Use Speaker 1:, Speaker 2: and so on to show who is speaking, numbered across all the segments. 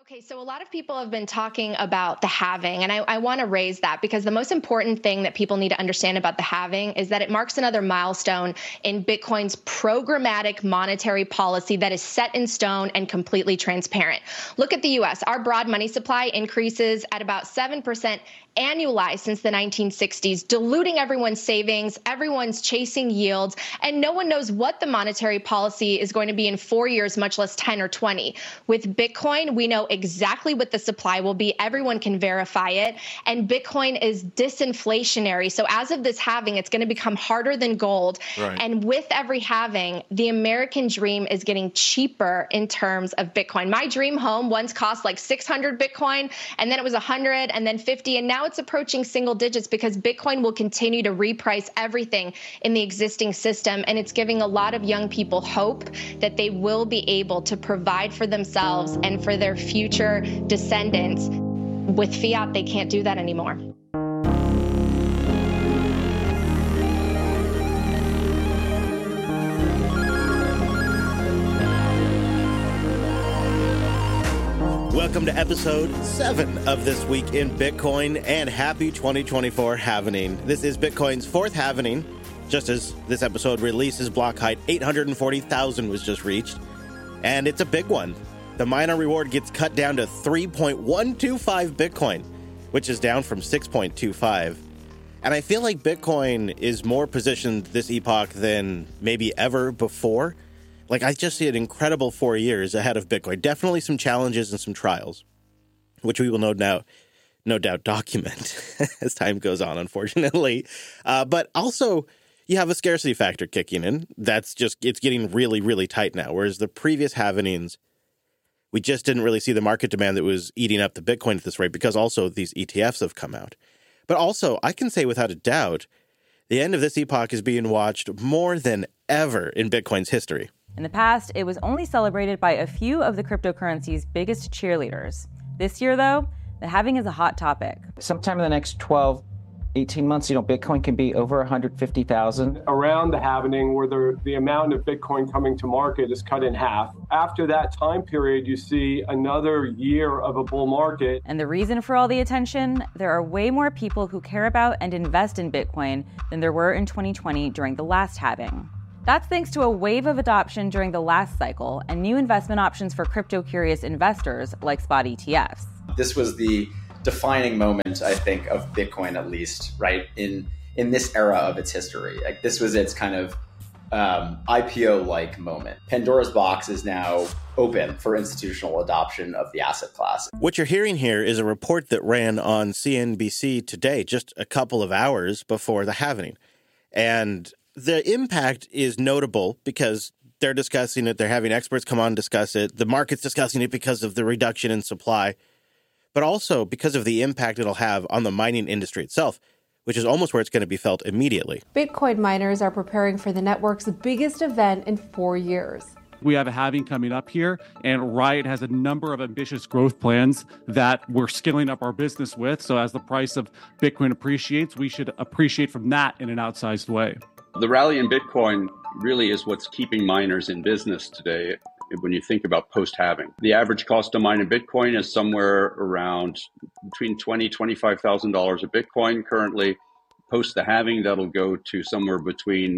Speaker 1: Okay, so a lot of people have been talking about the halving, and I want to raise that because the most important thing that people need to understand about the halving is that it marks another milestone in Bitcoin's programmatic monetary policy that is set in stone and completely transparent. Look at the US. Our broad money supply increases at about 7% annualized since the 1960s, diluting everyone's savings, everyone's chasing yields, and no one knows what the monetary policy is going to be in 4 years, much less 10 or 20. With Bitcoin, we know exactly what the supply will be. Everyone can verify it, and Bitcoin is disinflationary. So as of this halving, it's going to become harder than gold. Right. And with every halving, the American dream is getting cheaper in terms of Bitcoin. My dream home once cost like 600 Bitcoin, and then it was 100, and then 50, and now it's approaching single digits because Bitcoin will continue to reprice everything in the existing system. And it's giving a lot of young people hope that they will be able to provide for themselves and for their future descendants. With fiat, they can't do that anymore.
Speaker 2: Welcome to episode 7 of This Week in Bitcoin, and happy 2024 halvening. This is Bitcoin's 4th halvening. Just as this episode releases, block height 840,000 was just reached, and it's a big one. The miner reward gets cut down to 3.125 Bitcoin, which is down from 6.25. And I feel like Bitcoin is more positioned this epoch than maybe ever before. Like, I just see an incredible 4 years ahead of Bitcoin. Definitely some challenges and some trials, which we will no doubt document as time goes on, unfortunately. But also, you have a scarcity factor kicking in. It's getting really, really tight now. Whereas the previous halvenings, we just didn't really see the market demand that was eating up the Bitcoin at this rate because also these ETFs have come out. But also, I can say without a doubt, the end of this epoch is being watched more than ever in Bitcoin's history.
Speaker 3: In the past, it was only celebrated by a few of the cryptocurrency's biggest cheerleaders. This year, though, the halving is a hot topic.
Speaker 4: Sometime in the next 12, 18 months, Bitcoin can be over 150,000.
Speaker 5: Around the halvening, where the amount of Bitcoin coming to market is cut in half. After that time period, you see another year of a bull market.
Speaker 3: And the reason for all the attention? There are way more people who care about and invest in Bitcoin than there were in 2020 during the last halving. That's thanks to a wave of adoption during the last cycle and new investment options for crypto-curious investors like spot ETFs.
Speaker 6: This was the defining moment, I think, of Bitcoin, at least, right, in this era of its history. Like, this was its kind of IPO-like moment. Pandora's box is now open for institutional adoption of the asset class.
Speaker 2: What you're hearing here is a report that ran on CNBC today, just a couple of hours before the halvening. And the impact is notable because they're discussing it. They're having experts come on and discuss it. The market's discussing it because of the reduction in supply, but also because of the impact it'll have on the mining industry itself, which is almost where it's going to be felt immediately.
Speaker 7: Bitcoin miners are preparing for the network's biggest event in 4 years.
Speaker 8: We have a halving coming up here, and Riot has a number of ambitious growth plans that we're scaling up our business with. So as the price of Bitcoin appreciates, we should appreciate from that in an outsized way.
Speaker 9: The rally in Bitcoin really is what's keeping miners in business today when you think about post-halving. The average cost to mine a Bitcoin is somewhere around between $20,000 $25,000 a Bitcoin currently. Post the halving, that'll go to somewhere between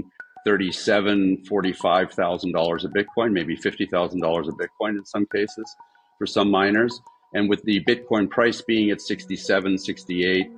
Speaker 9: $37,000 $45,000 a Bitcoin, maybe $50,000 a Bitcoin in some cases for some miners. And with the Bitcoin price being at 67, 68,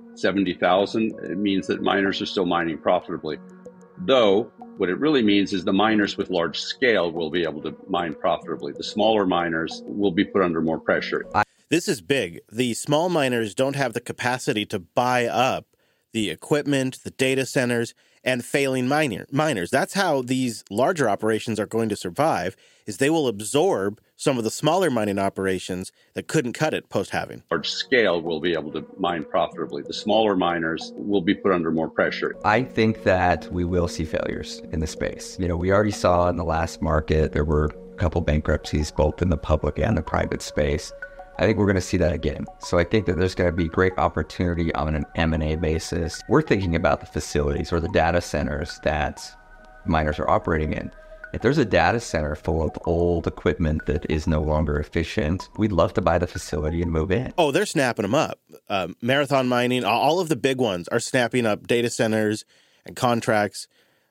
Speaker 9: 70,000, it means that miners are still mining profitably. Though, what it really means is the miners with large scale will be able to mine profitably. The smaller miners will be put under more pressure.
Speaker 2: This is big. The small miners don't have the capacity to buy up the equipment, the data centers, and failing miners. That's how these larger operations are going to survive, is they will absorb some of the smaller mining operations that couldn't cut it post-halving.
Speaker 9: Large scale will be able to mine profitably. The smaller miners will be put under more pressure.
Speaker 10: I think that we will see failures in the space. We already saw in the last market, there were a couple bankruptcies, both in the public and the private space. I think we're going to see that again. So I think that there's going to be great opportunity on an M&A basis. We're thinking about the facilities or the data centers that miners are operating in. If there's a data center full of old equipment that is no longer efficient, we'd love to buy the facility and move in.
Speaker 2: Oh, they're snapping them up. Marathon Mining, all of the big ones are snapping up data centers and contracts.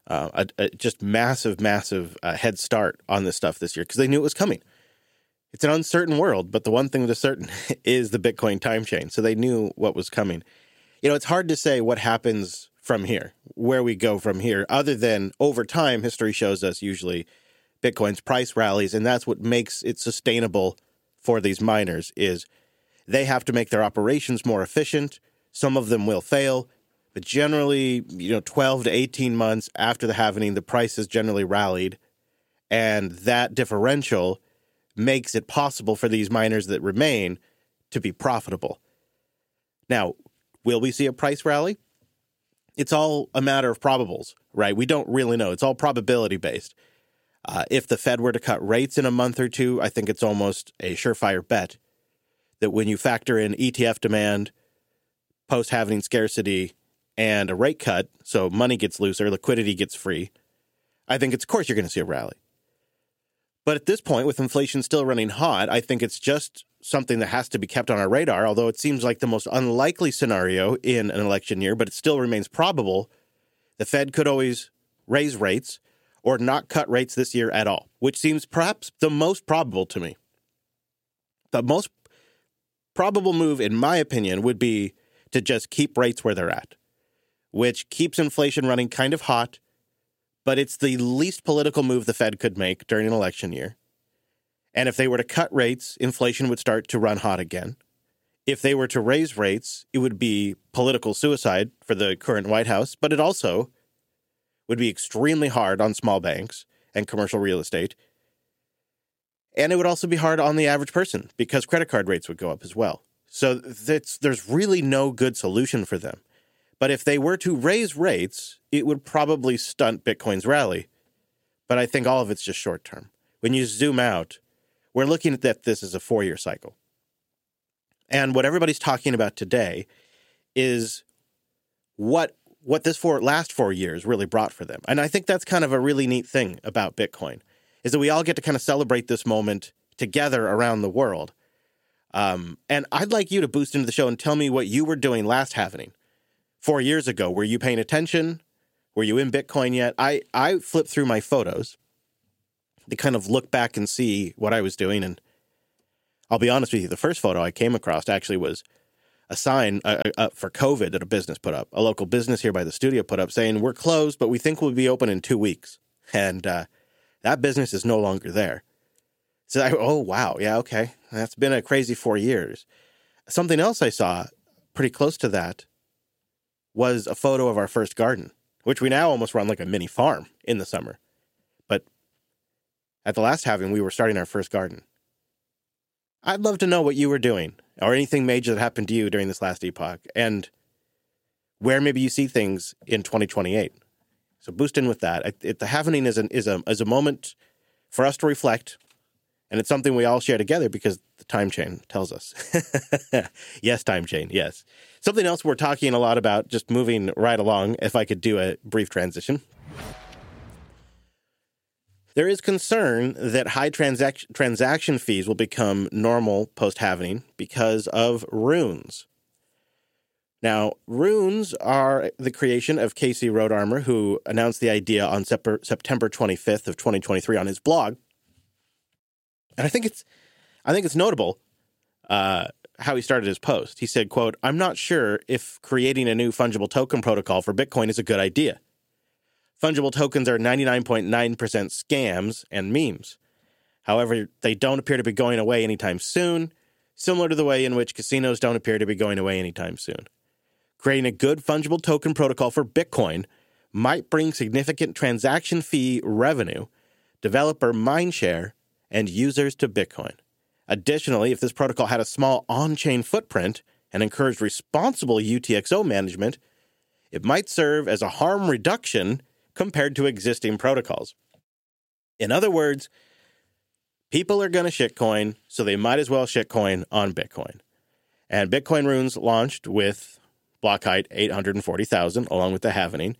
Speaker 2: Just massive head start on this stuff this year because they knew it was coming. It's an uncertain world, but the one thing that's certain is the Bitcoin time chain. So they knew what was coming. You know, it's hard to say what happens from here, where we go from here, other than over time, history shows us usually Bitcoin's price rallies, and that's what makes it sustainable for these miners is they have to make their operations more efficient. Some of them will fail, but generally, 12 to 18 months after the halving, the price has generally rallied, and that differential makes it possible for these miners that remain to be profitable. Now, will we see a price rally? It's all a matter of probables, right? We don't really know. It's all probability based. If the Fed were to cut rates in a month or two, I think it's almost a surefire bet that when you factor in ETF demand, post-halving scarcity, and a rate cut, so money gets looser, liquidity gets free, I think of course you're going to see a rally. But at this point, with inflation still running hot, I think it's just something that has to be kept on our radar, although it seems like the most unlikely scenario in an election year, but it still remains probable. The Fed could always raise rates or not cut rates this year at all, which seems perhaps the most probable to me. The most probable move, in my opinion, would be to just keep rates where they're at, which keeps inflation running kind of hot, but it's the least political move the Fed could make during an election year. And if they were to cut rates, inflation would start to run hot again. If they were to raise rates, it would be political suicide for the current White House, but it also would be extremely hard on small banks and commercial real estate. And it would also be hard on the average person because credit card rates would go up as well. So there's really no good solution for them. But if they were to raise rates, it would probably stunt Bitcoin's rally. But I think all of it's just short term. When you zoom out, we're looking at that this is a 4-year cycle. And what everybody's talking about today is what this last 4 years really brought for them. And I think that's kind of a really neat thing about Bitcoin, is that we all get to kind of celebrate this moment together around the world. And I'd like you to boost into the show and tell me what you were doing last halving 4 years ago. Were you paying attention? Were you in Bitcoin yet? I flipped through my photos to kind of look back and see what I was doing. And I'll be honest with you, the first photo I came across actually was a sign for COVID that a business put up. A local business here by the studio put up saying, we're closed, but we think we'll be open in 2 weeks. And that business is no longer there. So oh, wow. Yeah, okay. That's been a crazy 4 years. Something else I saw pretty close to that was a photo of our first garden, which we now almost run like a mini farm in the summer. But at the last halving, we were starting our first garden. I'd love to know what you were doing or anything major that happened to you during this last epoch and where maybe you see things in 2028. So boost in with that. The halving is a moment for us to reflect, and it's something we all share together because the time chain tells us. Yes, time chain, yes. Something else we're talking a lot about, just moving right along, if I could do a brief transition. There is concern that high transaction fees will become normal post-halving because of runes. Now, runes are the creation of Casey Rodarmor, who announced the idea on September 25th of 2023 on his blog. And I think it's notable how he started his post. He said, quote, "I'm not sure if creating a new fungible token protocol for Bitcoin is a good idea. Fungible tokens are 99.9% scams and memes. However, they don't appear to be going away anytime soon, similar to the way in which casinos don't appear to be going away anytime soon. Creating a good fungible token protocol for Bitcoin might bring significant transaction fee revenue, developer mindshare, and users to Bitcoin. Additionally, if this protocol had a small on-chain footprint and encouraged responsible UTXO management, it might serve as a harm reduction compared to existing protocols. In other words, people are going to shitcoin, so they might as well shitcoin on Bitcoin. And Bitcoin Runes launched with block height 840,000, along with the halvening.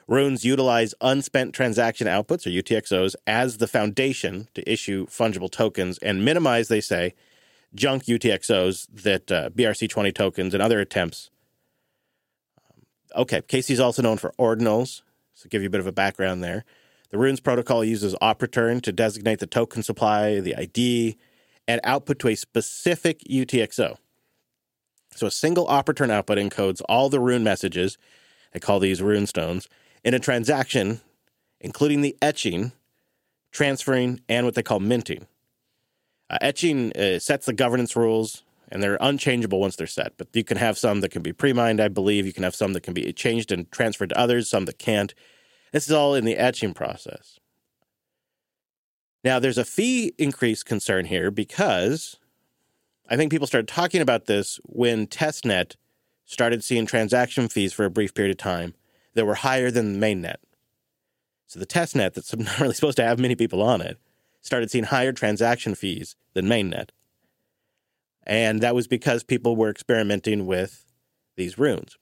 Speaker 2: Runes utilize unspent transaction outputs, or UTXOs, as the foundation to issue fungible tokens and minimize, they say, junk UTXOs that BRC20 tokens and other attempts. Okay, Casey's also known for ordinals, so give you a bit of a background there. The Runes protocol uses OP_RETURN to designate the token supply, the ID, and output to a specific UTXO. So a single OP_RETURN output encodes all the Rune messages, they call these Rune stones, in a transaction, including the etching, transferring, and what they call minting. Etching sets the governance rules, and they're unchangeable once they're set. But you can have some that can be pre-mined, I believe. You can have some that can be changed and transferred to others, some that can't. This is all in the etching process. Now, there's a fee increase concern here because I think people started talking about this when testnet started seeing transaction fees for a brief period of time that were higher than the mainnet. So the testnet, that's not really supposed to have many people on it, started seeing higher transaction fees than mainnet. And that was because people were experimenting with these runes.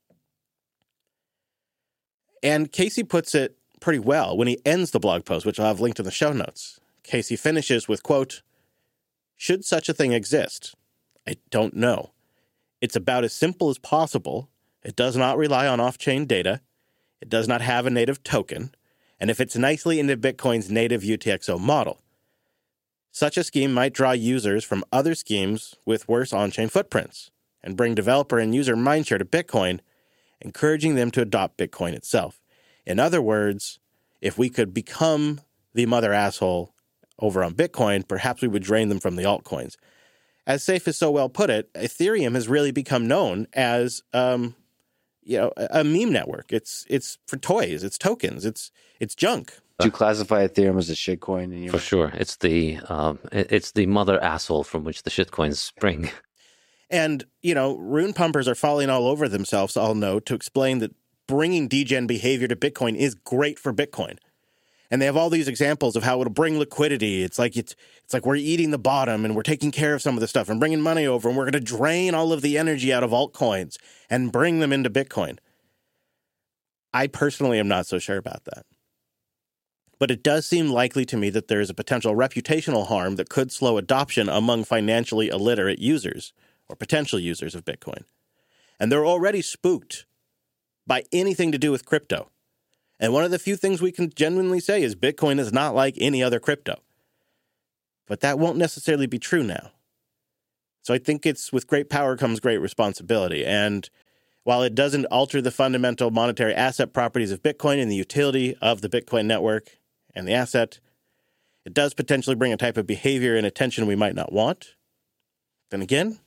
Speaker 2: And Casey puts it pretty well when he ends the blog post, which I'll have linked in the show notes. Casey finishes with, quote, "Should such a thing exist? I don't know. It's about as simple as possible. It does not rely on off-chain data. It does not have a native token. And it fits nicely into Bitcoin's native UTXO model. Such a scheme might draw users from other schemes with worse on-chain footprints and bring developer and user mindshare to Bitcoin, encouraging them to adopt Bitcoin itself. In other words, if we could become the mother asshole over on Bitcoin, perhaps we would drain them from the altcoins." As Saif has so well put it, Ethereum has really become known as a meme network. It's for toys, it's tokens, it's junk.
Speaker 11: Do you classify Ethereum as a shitcoin?
Speaker 12: For sure, it's the mother asshole from which the shitcoins spring.
Speaker 2: And rune pumpers are falling all over themselves, I'll note, to explain that bringing degen behavior to Bitcoin is great for Bitcoin. And they have all these examples of how it'll bring liquidity. It's like we're eating the bottom and we're taking care of some of the stuff and bringing money over, and we're going to drain all of the energy out of altcoins and bring them into Bitcoin. I personally am not so sure about that. But it does seem likely to me that there is a potential reputational harm that could slow adoption among financially illiterate users or potential users of Bitcoin. And they're already spooked by anything to do with crypto. And one of the few things we can genuinely say is Bitcoin is not like any other crypto. But that won't necessarily be true now. So I think it's with great power comes great responsibility. And while it doesn't alter the fundamental monetary asset properties of Bitcoin and the utility of the Bitcoin network and the asset, it does potentially bring a type of behavior and attention we might not want. Then again,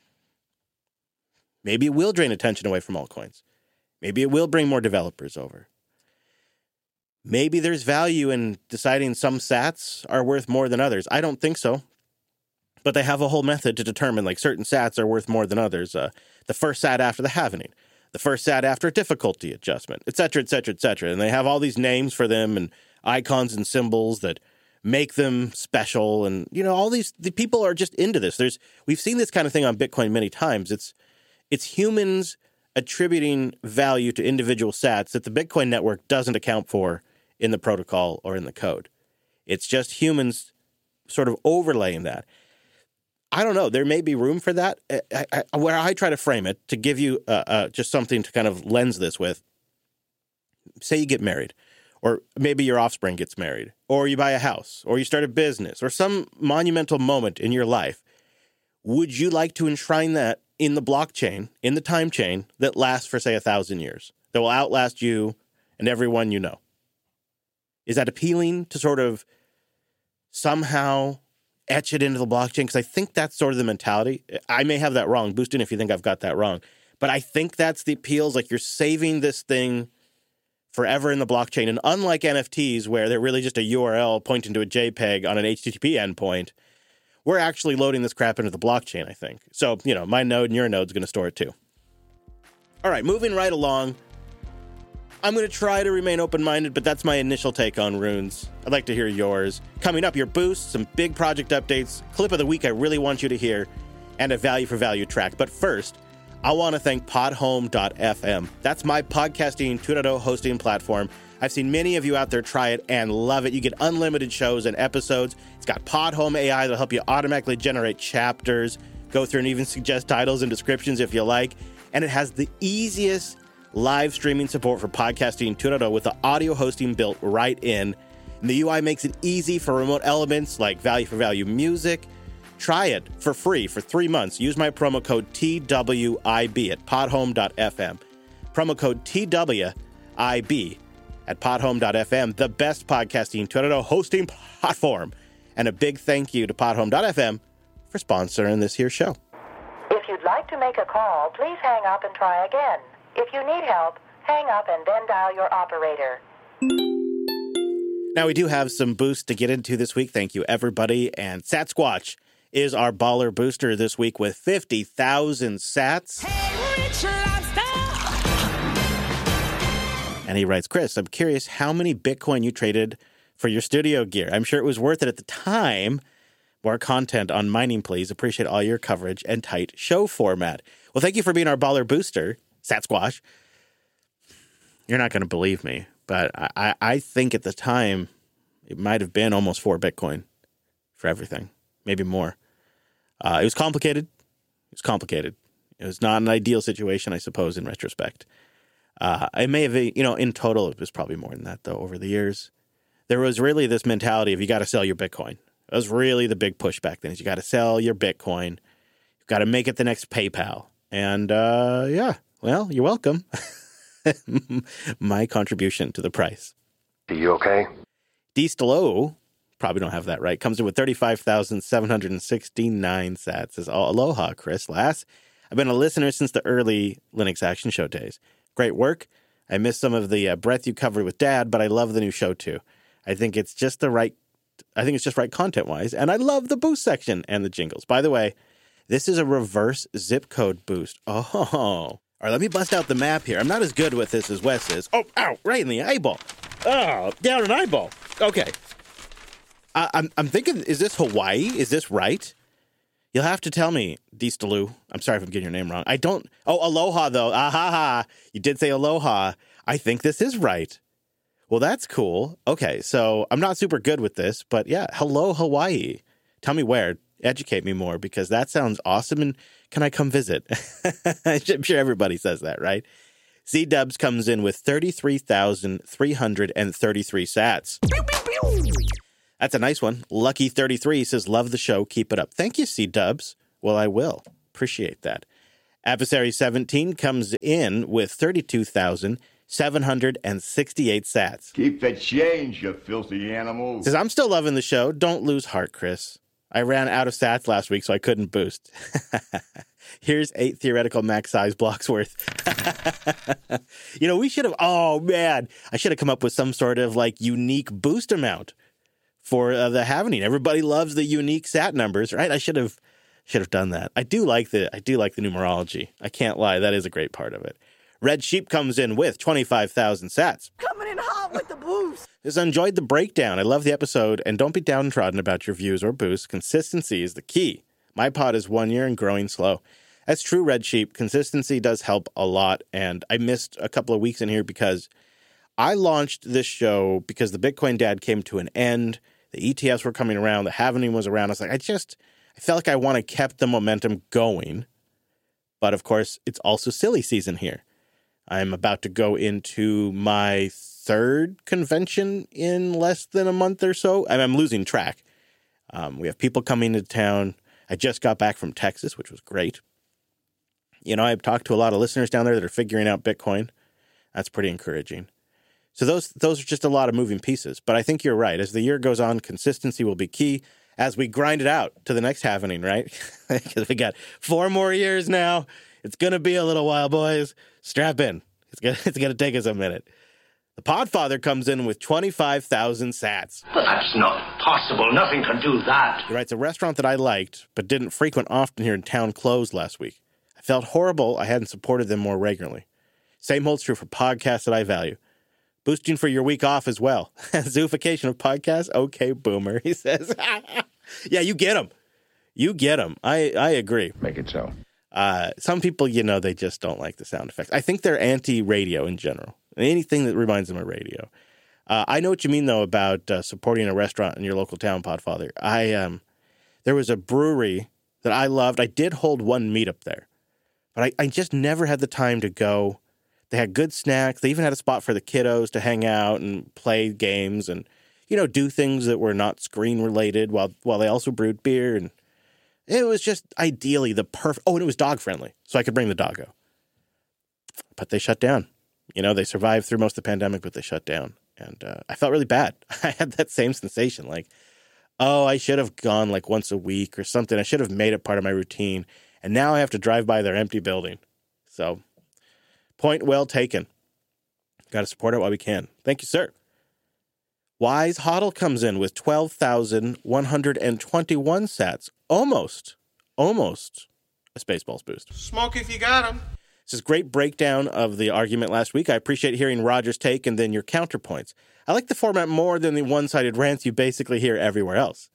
Speaker 2: maybe it will drain attention away from altcoins. Maybe it will bring more developers over. Maybe there's value in deciding some sats are worth more than others. I don't think so. But they have a whole method to determine, like, certain sats are worth more than others. The first sat after the halvening, the first sat after a difficulty adjustment, et cetera, et cetera, et cetera. And they have all these names for them and icons and symbols that make them special. And, the people are just into this. We've seen this kind of thing on Bitcoin many times. It's humans attributing value to individual sats that the Bitcoin network doesn't account for in the protocol or in the code. It's just humans sort of overlaying that. I don't know. There may be room for that. Where I try to frame it, to give you just something to kind of lens this with, say you get married, or maybe your offspring gets married, or you buy a house, or you start a business, or some monumental moment in your life. Would you like to enshrine that in the blockchain, in the time chain that lasts for, say, 1,000 years, that will outlast you and everyone you know? Is that appealing to sort of somehow etch it into the blockchain? Because I think that's sort of the mentality. I may have that wrong. Boost in if you think I've got that wrong. But I think that's the appeals. Like, you're saving this thing forever in the blockchain. And unlike NFTs, where they're really just a URL pointing to a JPEG on an HTTP endpoint, we're actually loading this crap into the blockchain, I think. So, my node and your node's going to store it too. All right, moving right along. I'm going to try to remain open-minded, but that's my initial take on runes. I'd like to hear yours. Coming up, your boosts, some big project updates, clip of the week I really want you to hear, and a value-for-value track. But first, I want to thank Podhome.fm. That's my podcasting 2.0 hosting platform. I've seen many of you out there try it and love it. You get unlimited shows and episodes. It's got Podhome AI that'll help you automatically generate chapters, go through and even suggest titles and descriptions if you like. And it has the easiest live streaming support for podcasting 2.0 with the audio hosting built right in. And the UI makes it easy for remote elements like value for value music. Try it for free for 3 months. Use my promo code TWIB at podhome.fm. Promo code TWIB at podhome.fm, the best podcasting 2.0 hosting platform. And a big thank you to podhome.fm for sponsoring this here show.
Speaker 13: If you'd like to make a call, please hang up and try again. If you need help, hang up and then dial your operator.
Speaker 2: Now, we do have some boosts to get into this week. Thank you, everybody. And Satsquatch is our baller booster this week with 50,000 sats. Hey, Rich Lobster! And he writes, Chris, I'm curious how many Bitcoin you traded for your studio gear. I'm sure it was worth it at the time. More content on mining, please. Appreciate all your coverage and tight show format. Well, thank you for being our baller booster, Satsquatch. You're not going to believe me, but I think at the time it might have been almost 4 Bitcoin for everything, maybe more. It was complicated. It was not an ideal situation, I suppose, in retrospect. I may have, in total, it was probably more than that, though, over the years. There was really this mentality of you got to sell your Bitcoin. That was really the big push back then, is you got to sell your Bitcoin. You've got to make it the next PayPal. And, yeah, well, you're welcome. My contribution to the price.
Speaker 14: Are you okay?
Speaker 2: D. Stalo, probably don't have that right, comes in with 35,769 sats. Says, oh, aloha, Chris Lass. I've been a listener since the early Linux Action Show days. Great work. I missed some of the breadth you covered with Dad, but I love the new show too. I think it's just right content-wise, and I love the boost section and the jingles. By the way, this is a reverse zip code boost. Oh, all right, let me bust out the map here. I'm not as good with this as Wes is. Oh, ow, right in the eyeball. Oh, down an eyeball. Okay. I'm thinking, is this Hawaii? Is this right? You'll have to tell me, Deestalu. I'm sorry if I'm getting your name wrong. I don't. Oh, aloha, though. Ah-ha-ha. You did say aloha. I think this is right. Well, that's cool. Okay, so I'm not super good with this, but yeah, hello, Hawaii. Tell me where. Educate me more, because that sounds awesome, and can I come visit? I'm sure everybody says that, right? C-Dubs comes in with 33,333 sats. That's a nice one. Lucky33 says, love the show. Keep it up. Thank you, C-Dubs. Well, I will. Appreciate that. Adversary 17 comes in with 32,768 sats.
Speaker 15: Keep the change, you filthy animals.
Speaker 2: Says, I'm still loving the show. Don't lose heart, Chris. I ran out of sats last week, so I couldn't boost. Here's 8 theoretical max size blocks worth. We should have, I should have come up with some sort of unique boost amount for the Happening. Everybody loves the unique sat numbers, right? I should have done that. I do like the numerology. I can't lie. That is a great part of it. Red Sheep comes in with 25,000 sats.
Speaker 16: Coming in hot with the boost.
Speaker 2: Just enjoyed the breakdown. I love the episode, and don't be downtrodden about your views or boosts. Consistency is the key. My pod is 1 year and growing slow. That's true, Red Sheep. Consistency does help a lot, and I missed a couple of weeks in here because I launched this show because the Bitcoin Dad came to an end. The ETFs were coming around. The Happening was around. I was like, I felt like I want to keep the momentum going. But, of course, it's also silly season here. I'm about to go into my 3rd convention in less than a month or so. I'm losing track. We have people coming to town. I just got back from Texas, which was great. I've talked to a lot of listeners down there that are figuring out Bitcoin. That's pretty encouraging. So those are just a lot of moving pieces. But I think you're right. As the year goes on, consistency will be key as we grind it out to the next Happening, right? Because we got 4 more years now. It's going to be a little while, boys. Strap in. It's going to take us a minute. The Podfather comes in with 25,000 sats.
Speaker 14: But that's not possible. Nothing can do that.
Speaker 2: He writes, a restaurant that I liked but didn't frequent often here in town closed last week. I felt horrible I hadn't supported them more regularly. Same holds true for podcasts that I value. Boosting for your week off as well. Zoofication of podcasts? Okay, boomer, he says. Yeah, you get them. You get them. I agree.
Speaker 15: Make it so.
Speaker 2: Some people, they just don't like the sound effects. I think they're anti-radio in general. Anything that reminds them of radio. I know what you mean, though, about supporting a restaurant in your local town, Podfather. There was a brewery that I loved. I did hold one meetup there, but I just never had the time to go. They had good snacks. They even had a spot for the kiddos to hang out and play games and, do things that were not screen-related while they also brewed beer. And it was just ideally the perfect... Oh, and it was dog-friendly, so I could bring the doggo. But they shut down. They survived through most of the pandemic, but they shut down. And I felt really bad. I had that same sensation, like, oh, I should have gone like once a week or something. I should have made it part of my routine. And now I have to drive by their empty building. So, point well taken. Got to support it while we can. Thank you, sir. Wise Hoddle comes in with 12,121 sats. Almost a Spaceballs boost.
Speaker 17: Smoke if you got them.
Speaker 2: This is a great breakdown of the argument last week. I appreciate hearing Roger's take and then your counterpoints. I like the format more than the one-sided rants you basically hear everywhere else.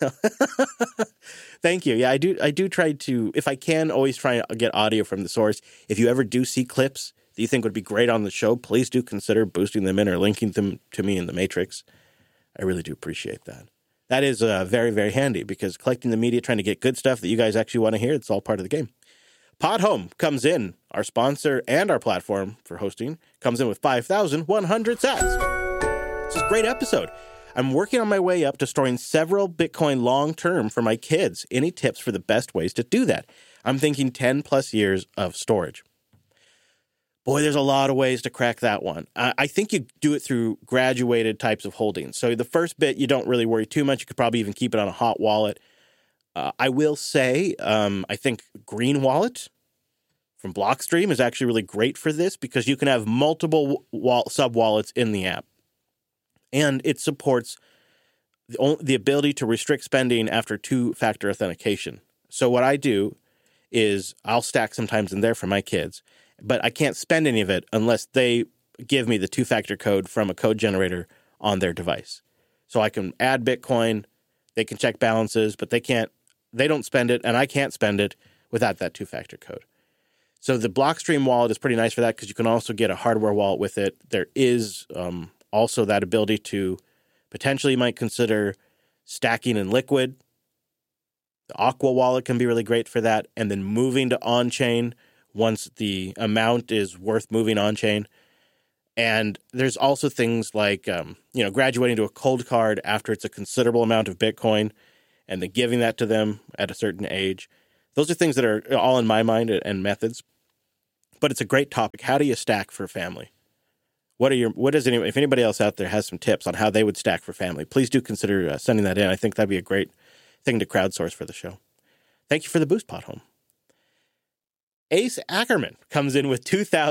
Speaker 2: Thank you. Yeah, I do try to, if I can, always try and get audio from the source. If you ever do see clips that you think would be great on the show, please do consider boosting them in or linking them to me in the Matrix. I really do appreciate that. That is very, very handy because collecting the media, trying to get good stuff that you guys actually want to hear, it's all part of the game. Podhome comes in, our sponsor and our platform for hosting, comes in with 5,100 sats. This is a great episode. I'm working on my way up to storing several Bitcoin long-term for my kids. Any tips for the best ways to do that? I'm thinking 10 plus years of storage. Boy, there's a lot of ways to crack that one. I think you do it through graduated types of holdings. So the first bit, you don't really worry too much. You could probably even keep it on a hot wallet. I will say, I think Green Wallet from Blockstream is actually really great for this because you can have multiple sub-wallets in the app. And it supports the ability to restrict spending after two-factor authentication. So what I do is I'll stack sometimes in there for my kids, but I can't spend any of it unless they give me the two-factor code from a code generator on their device. So I can add Bitcoin, they can check balances, but they don't spend it, and I can't spend it without that two-factor code. So the Blockstream wallet is pretty nice for that because you can also get a hardware wallet with it. There is also that ability to potentially you might consider stacking in Liquid. The Aqua wallet can be really great for that. And then moving to on-chain once the amount is worth moving on-chain. And there's also things like, graduating to a cold card after it's a considerable amount of Bitcoin and then giving that to them at a certain age. Those are things that are all in my mind and methods. But it's a great topic. How do you stack for family? If anybody else out there has some tips on how they would stack for family, please do consider sending that in. I think that'd be a great thing to crowdsource for the show. Thank you for the boost, Podhome. Ace Ackerman comes in with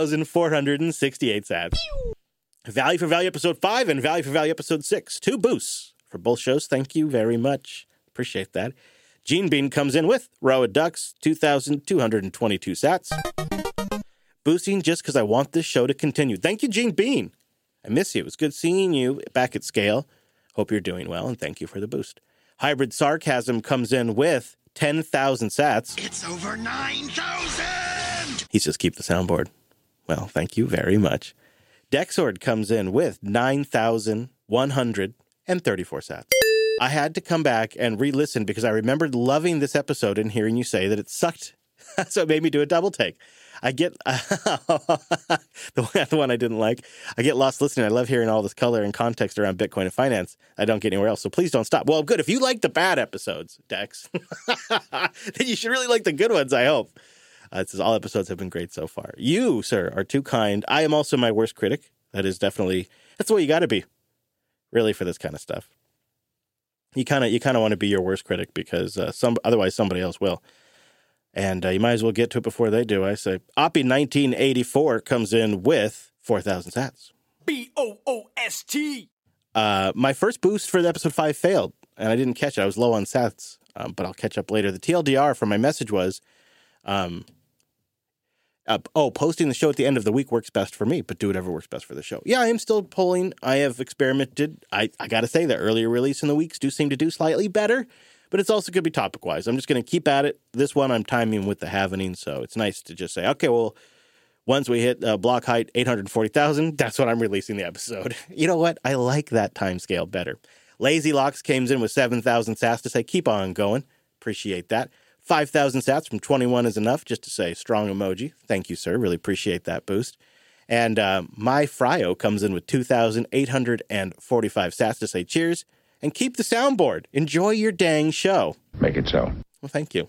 Speaker 2: 2,468 sats. Value for Value episode 5 and Value for Value episode 6. 2 boosts for both shows. Thank you very much. Appreciate that. Gene Bean comes in with Roa Ducks, 2,222 sats. Boosting just because I want this show to continue. Thank you, Gene Bean. I miss you. It was good seeing you back at scale. Hope you're doing well, and thank you for the boost. Hybrid Sarcasm comes in with 10,000 sats.
Speaker 17: It's over 9,000!
Speaker 2: He says, keep the soundboard. Well, thank you very much. Dexord comes in with 9,134 sats. I had to come back and re-listen because I remembered loving this episode and hearing you say that it sucked. So it made me do a double take. I get the one I didn't like. I get lost listening. I love hearing all this color and context around Bitcoin and finance. I don't get anywhere else. So please don't stop. Well, good. If you like the bad episodes, Dex, then you should really like the good ones, I hope. It says all episodes have been great so far. You, sir, are too kind. I am also my worst critic. That's the way you got to be, really, for this kind of stuff. You kind of want to be your worst critic because otherwise somebody else will. And you might as well get to it before they do. I say, Oppie1984 comes in with 4,000 sats.
Speaker 17: BOOST!
Speaker 2: My first boost for the episode 5 failed, and I didn't catch it. I was low on sats, but I'll catch up later. The TLDR from my message was, posting the show at the end of the week works best for me, but do whatever works best for the show. Yeah, I am still polling. I have experimented. I got to say, the earlier release in the weeks do seem to do slightly better. but it's also going to be topic-wise. I'm just going to keep at it. This one I'm timing with the halvening, so it's nice to just say, okay, well, once we hit block height 840,000, that's when I'm releasing the episode. You know what? I like that time scale better. Lazy Locks came in with 7,000 sats to say, keep on going. Appreciate that. 5,000 sats from 21 is enough, just to say strong emoji. Thank you, sir. Really appreciate that boost. And My Fryo comes in with 2,845 sats to say cheers and keep the soundboard. Enjoy your dang show.
Speaker 15: Make it so.
Speaker 2: Well, thank you.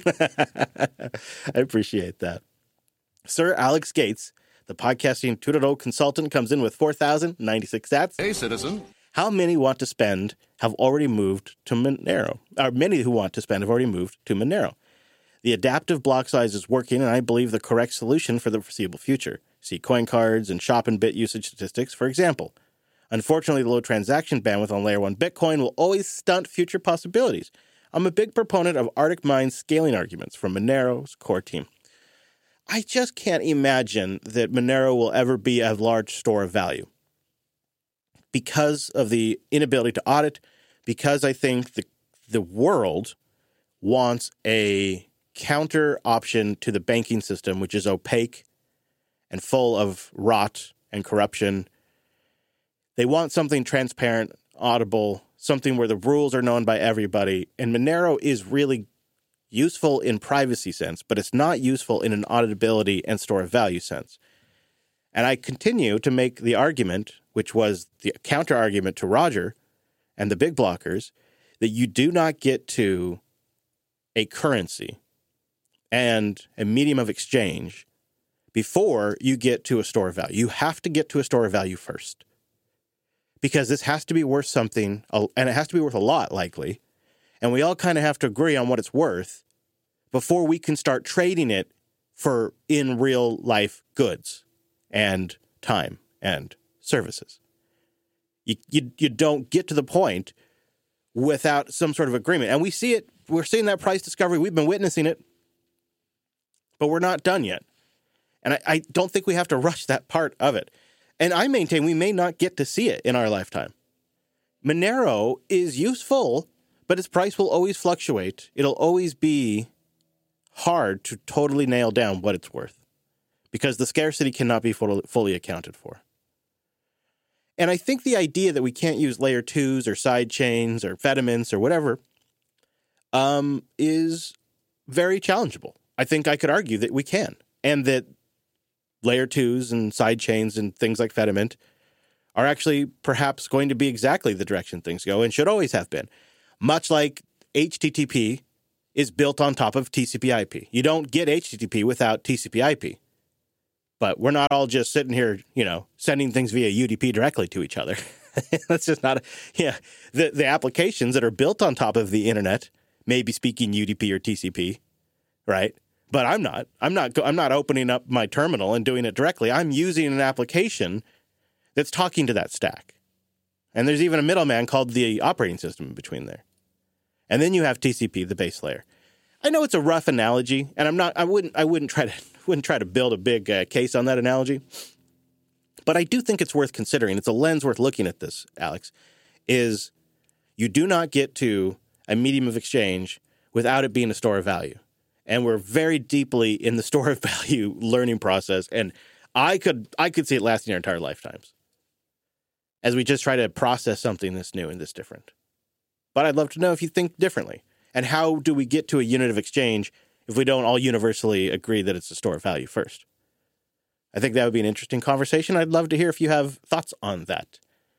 Speaker 2: I appreciate that. Sir Alex Gates, the podcasting 2.0 consultant, comes in with 4,096 sats.
Speaker 18: Hey, citizen.
Speaker 2: How many want to spend have already moved to Monero? Or many who want to spend have already moved to Monero. The adaptive block size is working, and I believe the correct solution for the foreseeable future. See coin cards and shop and bit usage statistics, for example. Unfortunately, the low transaction bandwidth on Layer 1 Bitcoin will always stunt future possibilities. I'm a big proponent of Arctic Mind's scaling arguments from Monero's core team. I just can't imagine that Monero will ever be a large store of value because of the inability to audit, because I think the world wants a counter option to the banking system, which is opaque and full of rot and corruption. They want something transparent, audible, something where the rules are known by everybody. And Monero is really useful in privacy sense, but it's not useful in an auditability and store of value sense. And I continue to make the argument, which was the counter argument to Roger and the big blockers, that you do not get to a currency and a medium of exchange before you get to a store of value. You have to get to a store of value first, because this has to be worth something, and it has to be worth a lot, likely. And we all kind of have to agree on what it's worth before we can start trading it for in real life goods and time and services. You don't get to the point without some sort of agreement. And we see it. We're seeing that price discovery. We've been witnessing it, but we're not done yet. And I don't think we have to rush that part of it. And I maintain we may not get to see it in our lifetime. Monero is useful, but its price will always fluctuate. It'll always be hard to totally nail down what it's worth because the scarcity cannot be fully accounted for. And I think the idea that we can't use layer 2s or side chains or Fediments or whatever is very challengeable. I think I could argue that we can, and that layer 2s and side chains and things like Fediment are actually perhaps going to be exactly the direction things go and should always have been. Much like HTTP is built on top of TCP/IP. You don't get HTTP without TCP/IP. But we're not all just sitting here, sending things via UDP directly to each other. That's just not the applications that are built on top of the internet may be speaking UDP or TCP, right? But I'm not opening up my terminal and doing it directly. I'm using an application that's talking to that stack. And there's even a middleman called the operating system in between there. And then you have TCP, the base layer. I know it's a rough analogy, and I wouldn't try to build a big case on that analogy. But I do think it's worth considering. It's a lens worth looking at this, Alex, is you do not get to a medium of exchange without it being a store of value. And we're very deeply in the store of value learning process. And I could see it lasting our entire lifetimes as we just try to process something that's new and that's different. But I'd love to know if you think differently. And how do we get to a unit of exchange if we don't all universally agree that it's a store of value first? I think that would be an interesting conversation. I'd love to hear if you have thoughts on that.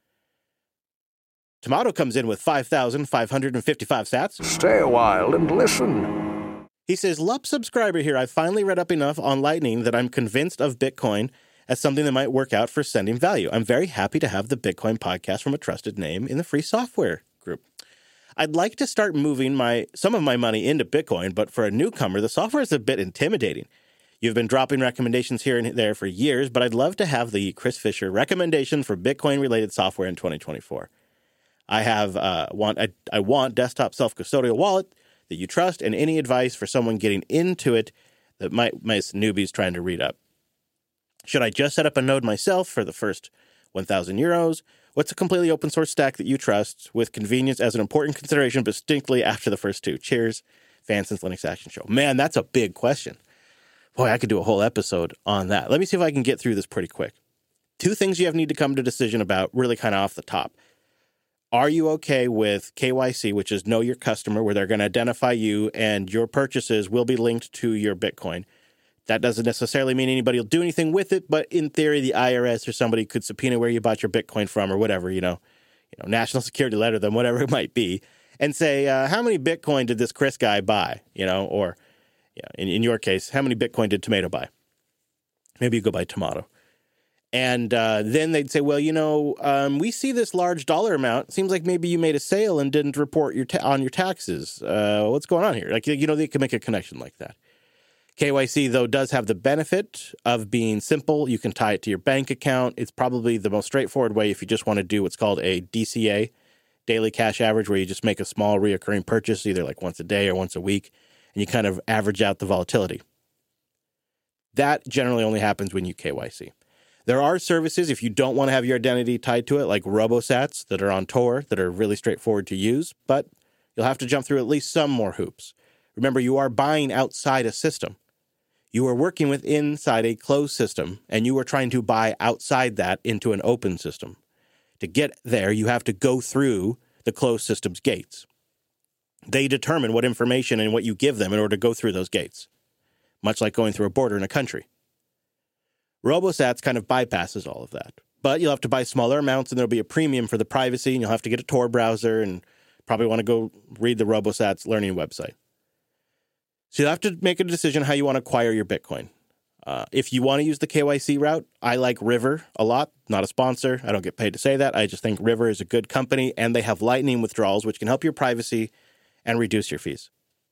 Speaker 2: Tomato comes in with 5,555 sats.
Speaker 18: Stay a while and listen.
Speaker 2: He says, LUP subscriber here. I finally read up enough on Lightning that I'm convinced of Bitcoin as something that might work out for sending value. I'm very happy to have the Bitcoin podcast from a trusted name in the free software group. I'd like to start moving some of my money into Bitcoin, but for a newcomer, the software is a bit intimidating. You've been dropping recommendations here and there for years, but I'd love to have the Chris Fisher recommendation for Bitcoin-related software in 2024. I want desktop self-custodial wallet that you trust, and any advice for someone getting into it that my newbies trying to read up. Should I just set up a node myself for the first 1,000 euros? What's a completely open source stack that you trust with convenience as an important consideration, but distinctly after the first two? Cheers, Fan Since Linux Action Show. Man, that's a big question. Boy, I could do a whole episode on that. Let me see if I can get through this pretty quick. Two things you need to come to a decision about, really kind of off the top. Are you okay with KYC, which is know your customer, where they're going to identify you and your purchases will be linked to your Bitcoin? That doesn't necessarily mean anybody will do anything with it, but in theory, the IRS or somebody could subpoena where you bought your Bitcoin from or whatever, national security letter them, whatever it might be, and say, how many Bitcoin did this Chris guy buy? Or in your case, how many Bitcoin did Tomato buy? Maybe you go by Tomato. And then they'd say, well, we see this large dollar amount. Seems like maybe you made a sale and didn't report on your taxes. What's going on here? They can make a connection like that. KYC, though, does have the benefit of being simple. You can tie it to your bank account. It's probably the most straightforward way if you just want to do what's called a DCA, daily cash average, where you just make a small reoccurring purchase, either like once a day or once a week, and you kind of average out the volatility. That generally only happens when you KYC. There are services, if you don't want to have your identity tied to it, like RoboSats that are on Tor, that are really straightforward to use, but you'll have to jump through at least some more hoops. Remember, you are buying outside a system. You are working with inside a closed system, and you are trying to buy outside that into an open system. To get there, you have to go through the closed system's gates. They determine what information and what you give them in order to go through those gates, much like going through a border in a country. RoboSats kind of bypasses all of that, but you'll have to buy smaller amounts, and there'll be a premium for the privacy, and you'll have to get a Tor browser and probably want to go read the RoboSats learning website. So you'll have to make a decision how you want to acquire your Bitcoin. If you want to use the KYC route, I like River a lot. Not a sponsor. I don't get paid to say that. I just think River is a good company, and they have Lightning withdrawals, which can help your privacy and reduce your fees.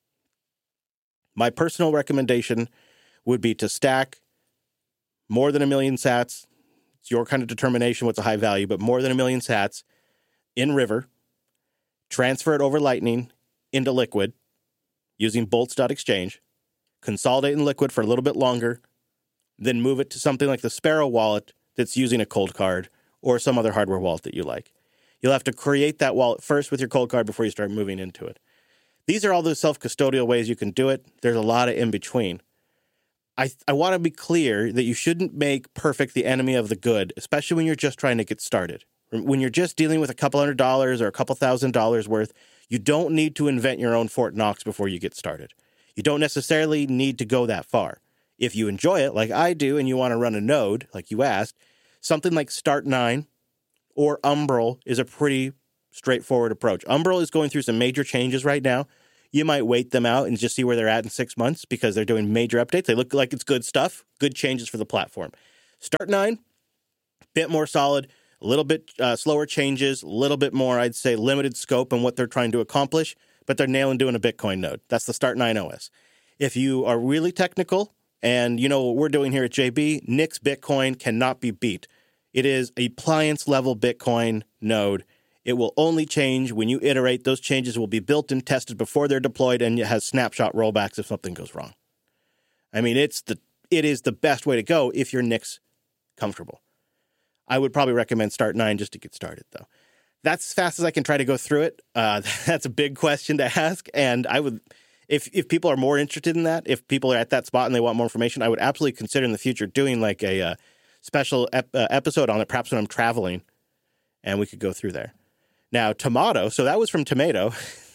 Speaker 2: My personal recommendation would be to stack more than 1 million sats. It's your kind of determination what's a high value, but more than 1 million sats in River, transfer it over Lightning into Liquid using bolts.exchange, consolidate in Liquid for a little bit longer, then move it to something like the Sparrow wallet that's using a cold card or some other hardware wallet that you like. You'll have to create that wallet first with your cold card before you start moving into it. These are all those self-custodial ways you can do it. There's a lot of in between. I want to be clear that you shouldn't make perfect the enemy of the good, especially when you're just trying to get started. When you're just dealing with a couple $100 or a couple $1,000 worth, you don't need to invent your own Fort Knox before you get started. You don't necessarily need to go that far. If you enjoy it, like I do, and you want to run a node, like you asked, something like Start9 or Umbrel is a pretty straightforward approach. Umbrel is going through some major changes right now. You might wait them out and just see where they're at in 6 months because they're doing major updates. They look like it's good stuff, good changes for the platform. Start9, bit more solid, a little bit slower changes, a little bit more, I'd say, limited scope in what they're trying to accomplish, but they're nailing doing a Bitcoin node. That's the Start9 OS. If you are really technical, and you know what we're doing here at JB, Nix Bitcoin cannot be beat. It is a appliance-level Bitcoin node. It will only change when you iterate. Those changes will be built and tested before they're deployed, and it has snapshot rollbacks if something goes wrong. I mean, it is the best way to go if you're Nix comfortable. I would probably recommend Start9 just to get started, though. That's as fast as I can try to go through it. That's a big question to ask, and I would, if people are more interested in that, if people are at that spot and they want more information, I would absolutely consider in the future doing like a special episode on it, perhaps when I'm traveling, and we could go through there. Now, Tomato, so that was from Tomato.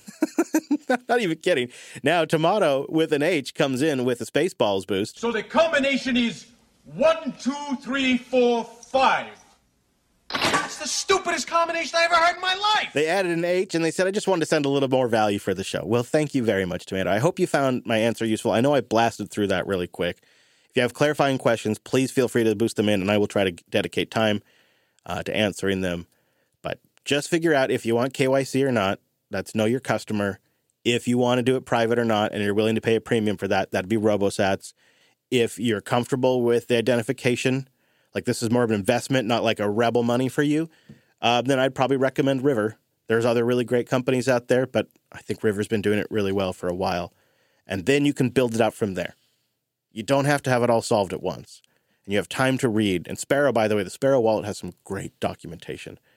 Speaker 2: Not even kidding. Now, Tomato with an H comes in with a Spaceballs boost.
Speaker 17: So the combination is 1, 2, 3, 4, 5. That's the stupidest combination I ever heard in my life.
Speaker 2: They added an H, and they said, I just wanted to send a little more value for the show. Well, thank you very much, Tomato. I hope you found my answer useful. I know I blasted through that really quick. If you have clarifying questions, please feel free to boost them in, and I will try to dedicate time to answering them. But just figure out if you want KYC or not. That's know your customer. If you want to do it private or not, and you're willing to pay a premium for that, that'd be RoboSats. If you're comfortable with the identification, like this is more of an investment, not like a rebel money for you, then I'd probably recommend River. There's other really great companies out there, but I think River's been doing it really well for a while. And then you can build it out from there. You don't have to have it all solved at once. And you have time to read. And Sparrow, by the way, the Sparrow wallet has some great documentation.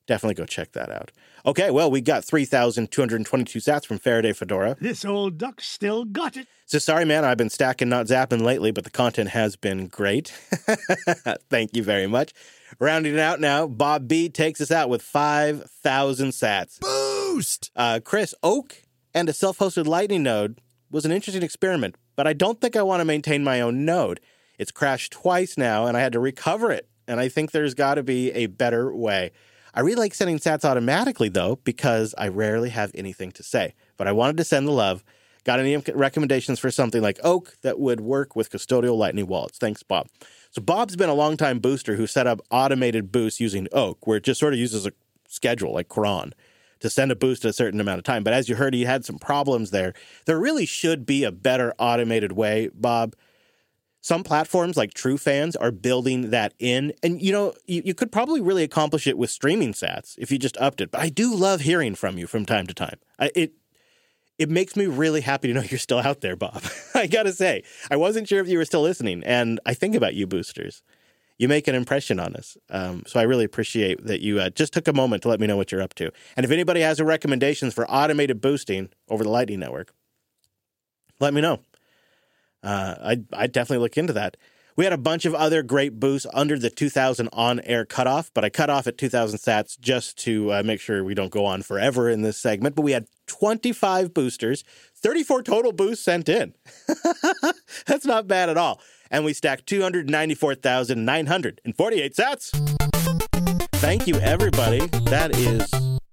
Speaker 2: Definitely go check that out. Okay, well, we got 3,222 sats from Faraday Fedora.
Speaker 19: This old duck still got it.
Speaker 2: So sorry, man, I've been stacking, not zapping lately, but the content has been great. Thank you very much. Rounding it out now, Bob B takes us out with 5,000 sats.
Speaker 19: Boost!
Speaker 2: Chris, Oak and a self-hosted Lightning node was an interesting experiment, but I don't think I want to maintain my own node. It's crashed twice now, and I had to recover it, and I think there's got to be a better way. I really like sending sats automatically, though, because I rarely have anything to say. But I wanted to send the love. Got any recommendations for something like Oak that would work with custodial Lightning wallets? Thanks, Bob. So Bob's been a longtime booster who set up automated boosts using Oak, where it just sort of uses a schedule like Cron to send a boost at a certain amount of time. But as you heard, he had some problems there. There really should be a better automated way, Bob. Some platforms like TrueFans are building that in. And, you know, you could probably really accomplish it with streaming sats if you just upped it. But I do love hearing from you from time to time. It makes me really happy to know you're still out there, Bob. I got to say, I wasn't sure if you were still listening. And I think about you boosters. You make an impression on us. So I really appreciate that you just took a moment to let me know what you're up to. And if anybody has recommendations for automated boosting over the Lightning Network, let me know. I'd definitely look into that. We had a bunch of other great boosts under the 2,000 on-air cutoff, but I cut off at 2,000 sats just to make sure we don't go on forever in this segment. But we had 25 boosters, 34 total boosts sent in. That's not bad at all. And we stacked 294,948 sats. Thank you, everybody. That is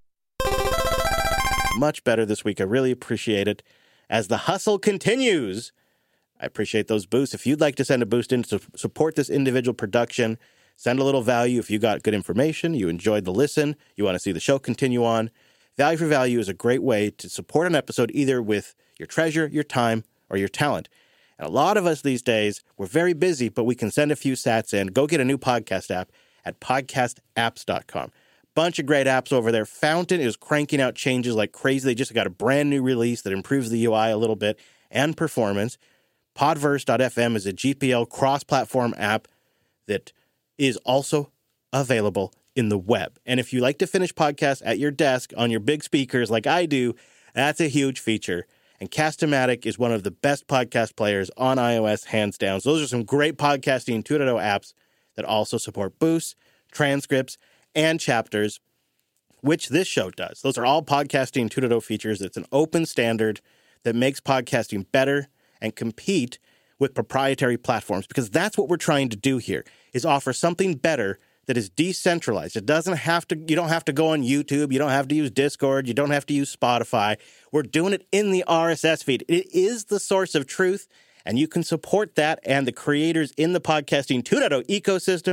Speaker 2: much better this week. I really appreciate it. As the hustle continues, I appreciate those boosts. If you'd like to send a boost in to support this individual production, send a little value. If you got good information, you enjoyed the listen, you want to see the show continue on, Value for Value is a great way to support an episode either with your treasure, your time, or your talent. And a lot of us these days, we're very busy, but we can send a few sats in. Go get a new podcast app at podcastapps.com. Bunch of great apps over there. Fountain is cranking out changes like crazy. They just got a brand new release that improves the UI a little bit and performance. Podverse.fm is a GPL cross-platform app that is also available in the web. And if you like to finish podcasts at your desk on your big speakers like I do, that's a huge feature. And Cast-O-Matic is one of the best podcast players on iOS, hands down. So those are some great podcasting 2.0 apps that also support boosts, transcripts, and chapters, which this show does. Those are all podcasting 2.0 features. It's an open standard that makes podcasting better and compete with proprietary platforms, because that's what we're trying to do here, is offer something better that is decentralized. It doesn't have to, you don't have to go on YouTube, you don't have to use Discord, you don't have to use Spotify. We're doing it in the RSS feed. It is the source of truth, and you can support that and the creators in the podcasting 2.0 ecosystem